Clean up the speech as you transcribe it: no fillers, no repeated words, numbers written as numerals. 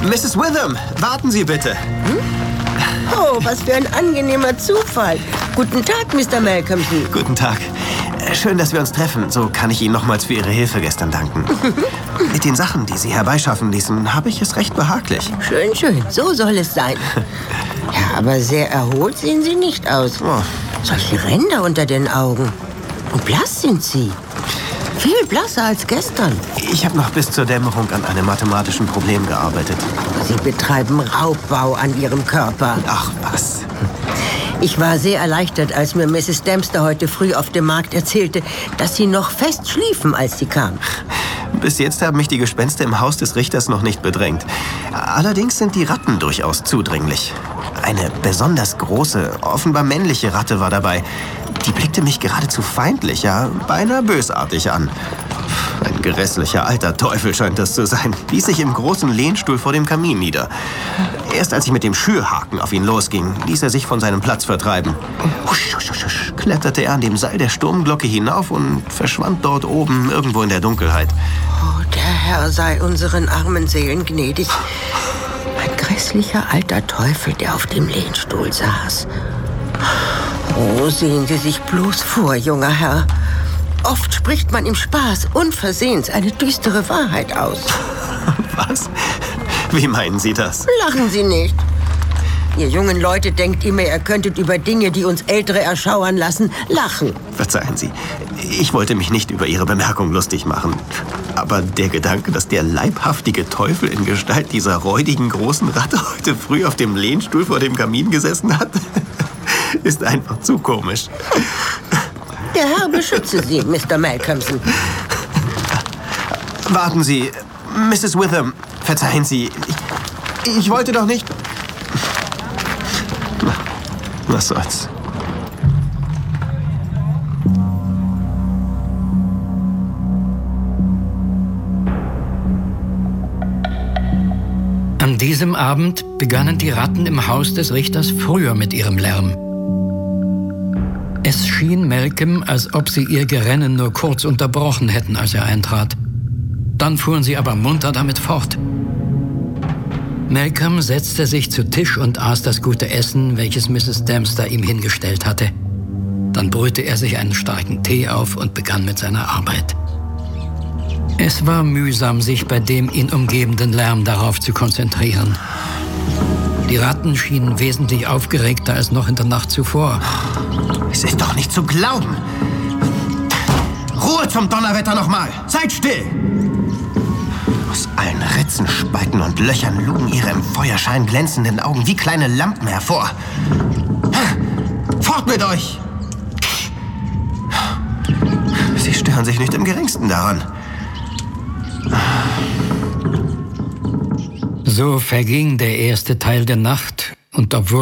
Mrs. Witham, warten Sie bitte. Oh, was für ein angenehmer Zufall. Guten Tag, Mr. Malcolmson. Guten Tag. Schön, dass wir uns treffen. So kann ich Ihnen nochmals für Ihre Hilfe gestern danken. Mit den Sachen, die Sie herbeischaffen ließen, habe ich es recht behaglich. Schön, schön. So soll es sein. Ja, aber sehr erholt sehen Sie nicht aus. Oh. Solche Ränder unter den Augen. Und blass sind Sie. Viel blasser als gestern. Ich habe noch bis zur Dämmerung an einem mathematischen Problem gearbeitet. Sie betreiben Raubbau an Ihrem Körper. Ach, was? Ich war sehr erleichtert, als mir Mrs. Dempster heute früh auf dem Markt erzählte, dass Sie noch fest schliefen, als sie kam. Bis jetzt haben mich die Gespenster im Haus des Richters noch nicht bedrängt. Allerdings sind die Ratten durchaus zudringlich. Eine besonders große, offenbar männliche Ratte war dabei. Die blickte mich geradezu feindlich, ja, beinahe bösartig an. Ein grässlicher alter Teufel scheint das zu sein. Ließ sich im großen Lehnstuhl vor dem Kamin nieder. Erst als ich mit dem Schürhaken auf ihn losging, ließ er sich von seinem Platz vertreiben. Husch, husch, husch, husch, kletterte er an dem Seil der Sturmglocke hinauf und verschwand dort oben irgendwo in der Dunkelheit. Oh, der Herr sei unseren armen Seelen gnädig. Ein grässlicher alter Teufel, der auf dem Lehnstuhl saß. Oh, sehen Sie sich bloß vor, junger Herr. Oft spricht man im Spaß unversehens eine düstere Wahrheit aus. Was? Wie meinen Sie das? Lachen Sie nicht. Ihr jungen Leute denkt immer, ihr könntet über Dinge, die uns Ältere erschauern lassen, lachen. Verzeihen Sie, ich wollte mich nicht über Ihre Bemerkung lustig machen. Aber der Gedanke, dass der leibhaftige Teufel in Gestalt dieser räudigen großen Ratte heute früh auf dem Lehnstuhl vor dem Kamin gesessen hat, ist einfach zu komisch. Der Herr beschütze Sie, Mr. Malcolmson. Warten Sie, Mrs. Witham, verzeihen Sie, ich wollte doch nicht... Was soll's? An diesem Abend begannen die Ratten im Haus des Richters früher mit ihrem Lärm. Es schien Malcolm, als ob sie ihr Gerennen nur kurz unterbrochen hätten, als er eintrat. Dann fuhren sie aber munter damit fort. Malcolm setzte sich zu Tisch und aß das gute Essen, welches Mrs. Dempster ihm hingestellt hatte. Dann brühte er sich einen starken Tee auf und begann mit seiner Arbeit. Es war mühsam, sich bei dem ihn umgebenden Lärm darauf zu konzentrieren. Die Ratten schienen wesentlich aufgeregter als noch in der Nacht zuvor. Es ist doch nicht zu glauben! Ruhe zum Donnerwetter nochmal! Seid still! Aus allen Ritzen, Spalten und Löchern lugen ihre im Feuerschein glänzenden Augen wie kleine Lampen hervor. Fort mit euch! Sie stören sich nicht im Geringsten daran. So verging der erste Teil der Nacht und obwohl